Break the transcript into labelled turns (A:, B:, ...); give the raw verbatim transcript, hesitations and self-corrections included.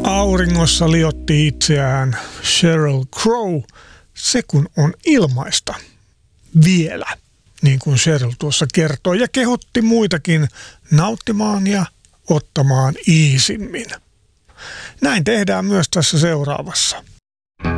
A: Auringossa liotti itseään Sheryl Crow, se kun on ilmaista vielä, niin kuin Sheryl tuossa kertoi, ja kehotti muitakin nauttimaan ja ottamaan iisimmin. Näin tehdään myös tässä seuraavassa.